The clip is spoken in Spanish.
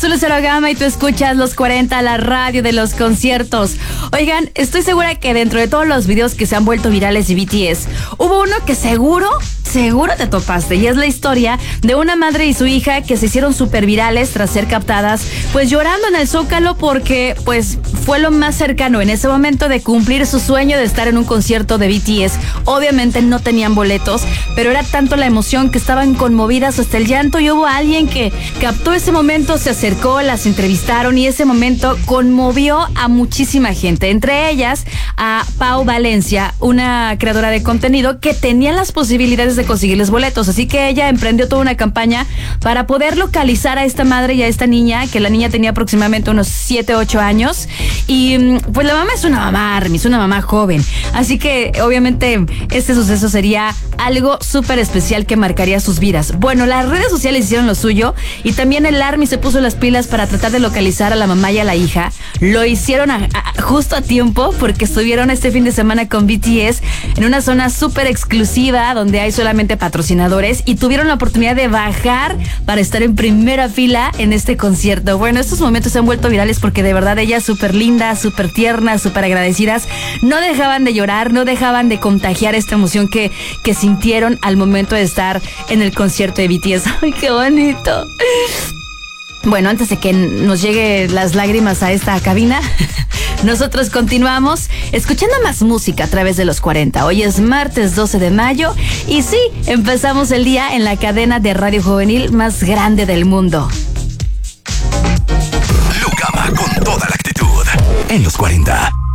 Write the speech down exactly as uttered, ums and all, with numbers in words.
soy Lucero Gama y tú escuchas Los cuarenta, la radio de los conciertos. Oigan, estoy segura que dentro de todos los videos que se han vuelto virales de B T S, hubo uno que seguro, seguro te topaste, y es la historia de una madre y su hija que se hicieron súper virales tras ser captadas, pues llorando en el Zócalo porque, pues, fue lo más cercano en ese momento de cumplir su sueño de estar en un concierto de B T S. Obviamente no tenían boletos, pero era tanto la emoción que estaban conmovidas hasta el llanto, y hubo alguien que captó ese momento, se acercó, las entrevistaron, y ese momento conmovió a muchísima gente, entre ellas a Pau Valencia, una creadora de contenido que tenía las posibilidades de conseguirles boletos, así que ella emprendió toda una campaña para poder localizar a esta madre y a esta niña, que la niña tenía aproximadamente unos siete, ocho años, y pues la mamá es una mamá, Army, es una mamá joven, así que obviamente este suceso sería algo súper especial que marcaría sus vidas. Bueno, las redes sociales hicieron lo suyo, y también el Army se puso las pilas para tratar de localizar a la mamá y a la hija. Lo hicieron a, a, justo a tiempo, porque estuvieron este fin de semana con B T S en una zona súper exclusiva donde hay solamente patrocinadores, y tuvieron la oportunidad de bajar para estar en primera fila en este concierto. Bueno, estos momentos se han vuelto virales porque de verdad ellas súper lindas, súper tiernas, súper agradecidas, no dejaban de llorar, no dejaban de contagiar esta emoción que, que sintieron al momento de estar en el concierto de B T S. ¡Ay, qué bonito! Bueno, antes de que nos lleguen las lágrimas a esta cabina, nosotros continuamos escuchando más música a través de los cuarenta. Hoy es martes doce de mayo y sí, empezamos el día en la cadena de radio juvenil más grande del mundo. Lucama con toda la actitud en los cuarenta.